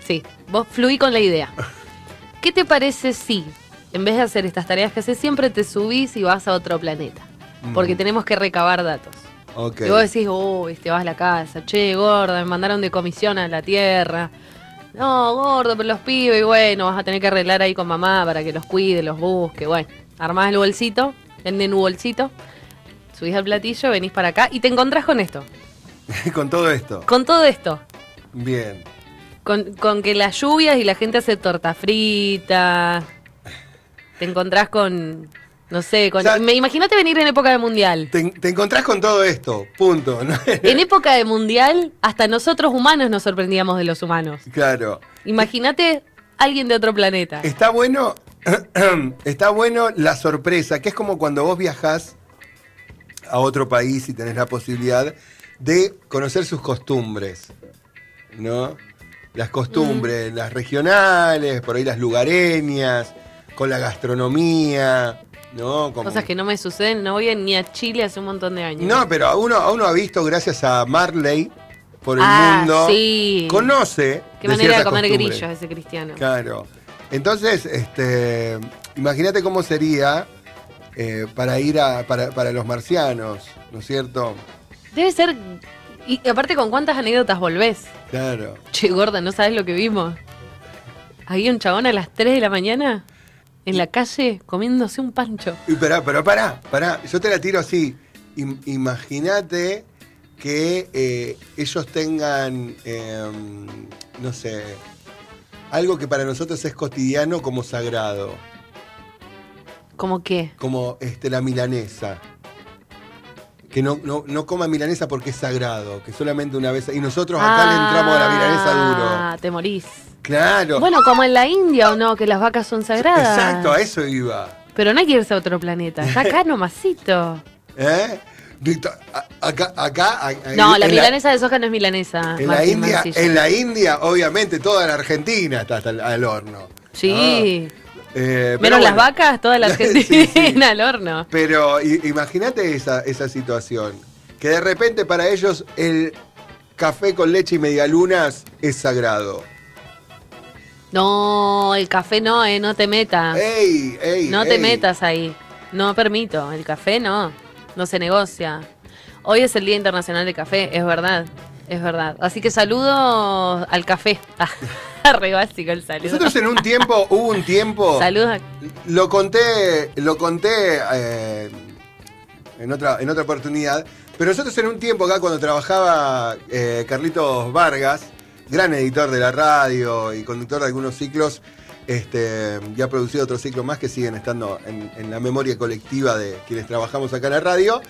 Sí, vos fluí con la idea. ¿Qué te parece si, en vez de hacer estas tareas que haces siempre, te subís y vas a otro planeta? Porque tenemos que recabar datos. Okay. Y vos decís, te vas a la casa, che, gorda, me mandaron de comisión a la Tierra. No, gordo, pero los pibes, y bueno, vas a tener que arreglar ahí con mamá para que los cuide, los busque. Bueno, armás el bolsito, el nenu bolsito, subís al platillo, venís para acá y te encontrás con esto. Con todo esto. Con todo esto. Bien. Con que las lluvias y la gente hace torta frita. Te encontrás con... No sé, O sea, imagínate venir en época de mundial. Te encontrás con todo esto, punto. ¿No? En época de mundial, hasta nosotros humanos nos sorprendíamos de los humanos. Claro. Imagínate alguien de otro planeta. Está bueno la sorpresa, que es como cuando vos viajás a otro país y tenés la posibilidad de conocer sus costumbres, ¿no? Las costumbres, las regionales, por ahí las lugareñas, con la gastronomía, ¿no? Como... Cosas que no me suceden, no voy ni a Chile hace un montón de años. No, pero uno ha visto, gracias a Marley, por el mundo, sí. Conoce. Qué manera de comer costumbres. grillos ese cristiano. Claro. Entonces, imagínate cómo sería para ir para los marcianos, ¿no es cierto? Debe ser... Y aparte, ¿con cuántas anécdotas volvés? Claro. Che, gorda, ¿no sabes lo que vimos? Había un chabón a las 3 de la mañana en la calle comiéndose un pancho. Pero pará. Yo te la tiro así. Imagínate que ellos tengan, no sé, algo que para nosotros es cotidiano como sagrado. ¿Cómo qué? Como la milanesa. Que no coma milanesa porque es sagrado, que solamente una vez... Y nosotros acá le entramos a la milanesa duro. Ah, te morís. Claro. Bueno, como en la India, ¿o no? Que las vacas son sagradas. Exacto, a eso iba. Pero no hay que irse a otro planeta. Está acá nomasito. ¿Eh? Acá No, la milanesa de soja no es milanesa. En la India, obviamente, toda la Argentina está hasta al horno. Sí. Pero menos las bueno. vacas, toda la Argentina Sí. al horno. Pero imagínate esa situación. Que de repente para ellos el café con leche y medialunas es sagrado. No, el café no, no te metas. No te ey. metas ahí. No permito. El café no. No se negocia. Hoy es el Día Internacional del Café, es verdad. Es verdad. Así que saludos al café. Re básico el saludo. Nosotros hubo un tiempo. Saludos. Lo conté en otra oportunidad. Pero nosotros en un tiempo acá cuando trabajaba Carlitos Vargas, gran editor de la radio y conductor de algunos ciclos, y ha producido otros ciclos más que siguen estando en la memoria colectiva de quienes trabajamos acá en la radio.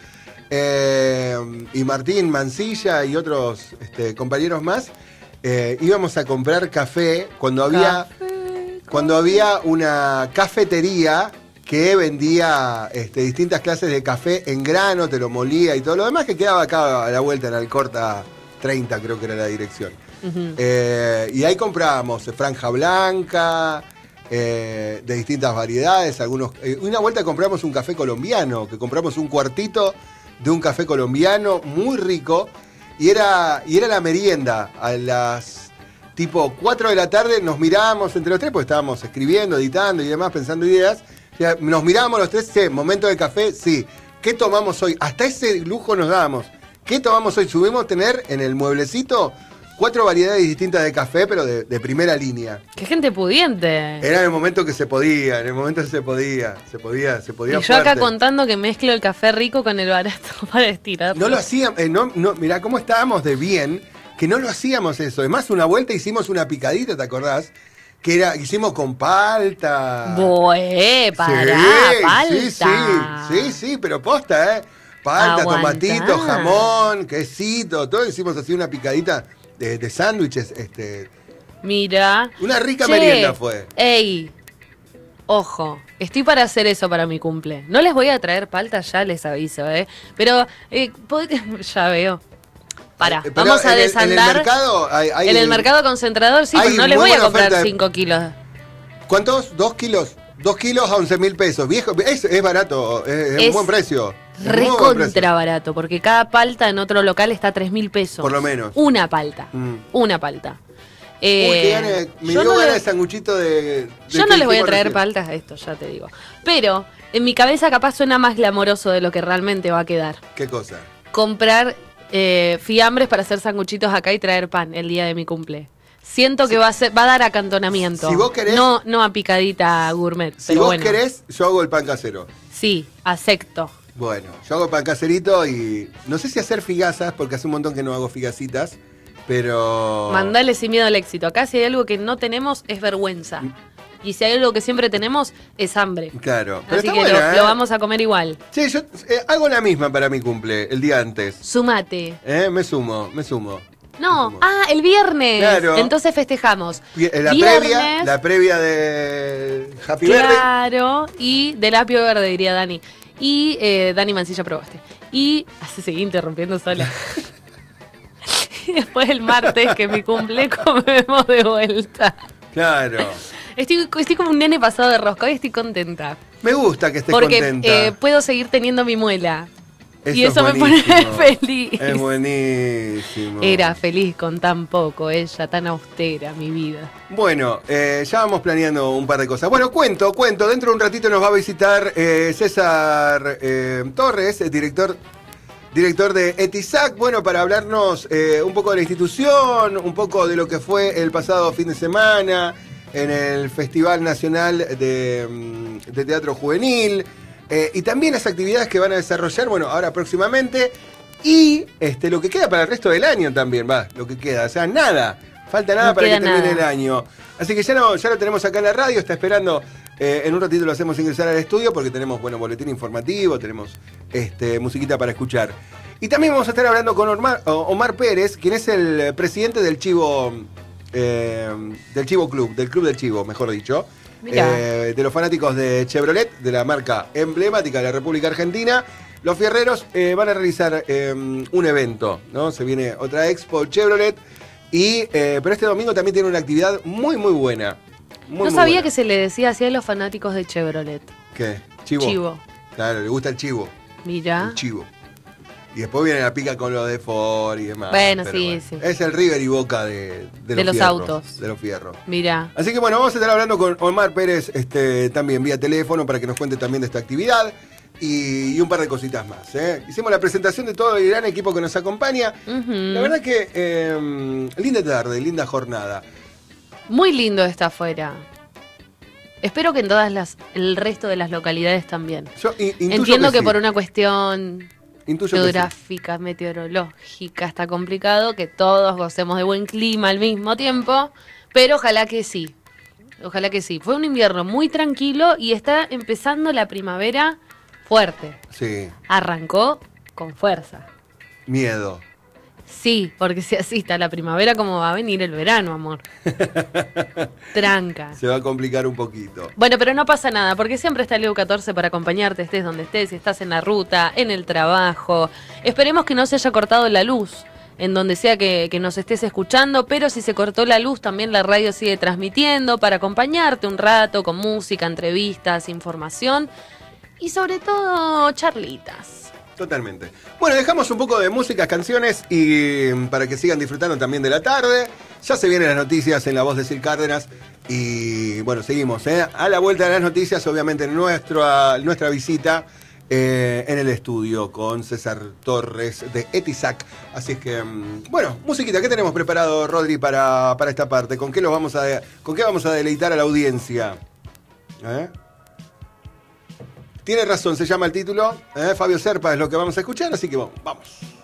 Y Martín Mancilla y otros compañeros más, íbamos a comprar café cuando había una cafetería que vendía distintas clases de café en grano, te lo molía y todo lo demás, que quedaba acá a la vuelta en Alcorta 30, creo que era la dirección. Uh-huh. Y ahí comprábamos franja blanca, de distintas variedades. Una vuelta compramos un café colombiano, que compramos un cuartito de un café colombiano muy rico, y era la merienda. A las tipo 4 de la tarde nos mirábamos entre los tres, porque estábamos escribiendo, editando y demás, pensando ideas. Nos mirábamos los tres, momento de café, sí. ¿Qué tomamos hoy? Hasta ese lujo nos dábamos. ¿Qué tomamos hoy? Subimos a tener en el mueblecito 4 variedades distintas de café, pero de primera línea. ¡Qué gente pudiente! Era en el momento que se podía, Se podía y yo acá contando que mezclo el café rico con el barato para estirarlo. No lo hacíamos, mirá cómo estábamos de bien, que no lo hacíamos eso. Además, una vuelta hicimos una picadita, ¿te acordás? Que hicimos con palta. Palta. Sí, pero posta, palta, tomatito, jamón, quesito, todo. Hicimos así una picadita de sándwiches, Mira. Una rica merienda fue. Ey, ojo, estoy para hacer eso para mi cumple. No les voy a traer palta, ya les aviso, Pero, ya veo. Vamos a desandar. En el mercado en el mercado concentrador, sí, pero no les voy a comprar 5 kilos. ¿Cuántos? 2 kilos. 2 kilos a 11.000 pesos. Viejo, es barato, es un buen precio. Recontra barato, porque cada palta en otro local está a 3.000 pesos. Por lo menos. Una palta. Una palta. Me dio ganas de sanguchito de yo no les voy a traer recién. paltas a esto, ya te digo. Pero en mi cabeza capaz suena más glamoroso de lo que realmente va a quedar. ¿Qué cosa? Comprar fiambres para hacer sanguchitos acá y traer pan el día de mi cumple. Siento que va a dar acantonamiento. Si vos querés, no a picadita gourmet. Si pero vos bueno. querés, yo hago el pan casero. Sí, acepto. Bueno, yo hago pan caserito y no sé si hacer figazas, porque hace un montón que no hago figacitas, pero... Mandale sin miedo al éxito. Acá si hay algo que no tenemos es vergüenza. Y si hay algo que siempre tenemos es hambre. Claro, pero Así está que buena, lo vamos a comer igual. Sí, yo hago la misma para mi cumple, el día antes. Sumate. Me sumo. No, el viernes. Claro. Entonces festejamos. La previa de Happy Birthday. Claro, y del apio verde, diría Dani. Y Dani Mancilla probaste. Y se seguí interrumpiendo sola. Y después el martes, que es mi cumple, comemos de vuelta. Claro. Estoy como un nene pasado de rosca. Hoy estoy contenta. Me gusta que estés Porque contenta. puedo seguir teniendo mi muela. Y es eso me pone buenísimo. feliz. Es buenísimo. Era feliz con tan poco, ella, tan austera, mi vida. Bueno, ya vamos planeando un par de cosas. Bueno, cuento. Dentro de un ratito nos va a visitar César Torres, el director de Etisac, bueno, para hablarnos un poco de la institución, un poco de lo que fue el pasado fin de semana en el Festival Nacional de Teatro Juvenil. Y también las actividades que van a desarrollar, bueno, ahora próximamente. Y lo que queda para el resto del año también, lo que queda. O sea, nada. Falta nada No para que queda termine nada. el año. Así que ya lo tenemos acá en la radio, está esperando. En un ratito lo hacemos ingresar al estudio porque tenemos, bueno, boletín informativo, tenemos musiquita para escuchar. Y también vamos a estar hablando con Omar Pérez, quien es el presidente del Chivo Club, del Club del Chivo, mejor dicho. De los fanáticos de Chevrolet, de la marca emblemática de la República Argentina. Los fierreros van a realizar un evento, ¿no? Se viene otra expo Chevrolet. Pero este domingo también tiene una actividad muy, muy buena. No sabía que se le decía así a los fanáticos de Chevrolet. ¿Qué? ¿Chivo? Claro, le gusta el chivo. Mira. El chivo. Y después viene la pica con lo de Ford y demás. Bueno, sí. Es el River y Boca de los fierros, autos. De los fierros. Mira. Así que bueno, vamos a estar hablando con Omar Pérez también vía teléfono para que nos cuente también de esta actividad y un par de cositas más. Hicimos la presentación de todo el gran equipo que nos acompaña. La verdad que linda tarde, linda jornada. Muy lindo está afuera. Espero que en el resto de las localidades también. Yo Entiendo que sí. por una cuestión Intuyo geográfica, meteorológica, está complicado que todos gocemos de buen clima al mismo tiempo, pero ojalá que sí. Ojalá que sí. Fue un invierno muy tranquilo y está empezando la primavera fuerte. Sí. Arrancó con fuerza. Miedo. Sí, porque si así está la primavera, ¿cómo va a venir el verano, amor? Tranca. Se va a complicar un poquito. Bueno, pero no pasa nada, porque siempre está el EU14 para acompañarte, estés donde estés, si estás en la ruta, en el trabajo. Esperemos que no se haya cortado la luz en donde sea que nos estés escuchando, pero si se cortó la luz, también la radio sigue transmitiendo para acompañarte un rato con música, entrevistas, información y sobre todo charlitas. Totalmente. Bueno, dejamos un poco de música, canciones y para que sigan disfrutando también de la tarde. Ya se vienen las noticias en la voz de Sil Cárdenas y bueno, seguimos. A la vuelta de las noticias, obviamente nuestra visita en el estudio con César Torres de Etisac. Así es que, bueno, musiquita, ¿qué tenemos preparado, Rodri, para esta parte? ¿Con qué vamos a deleitar a la audiencia? Tiene razón, se llama el título. Fabio Serpa es lo que vamos a escuchar, así que vamos.